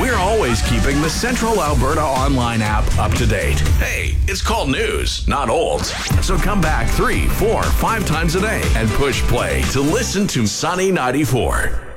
We're always keeping the Central Alberta Online app up to date. Hey, it's called news, not old. So come back 3, 4, 5 times a day and push play to listen to Sunny 94.